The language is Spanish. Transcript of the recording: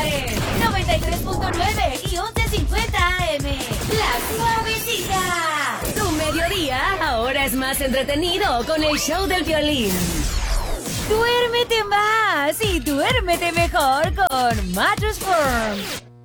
en 93.9 y 11:50 AM. La Suavecita. Tu mediodía ahora es más entretenido con el show del violín. Duérmete más y duérmete mejor con Mattress Firm.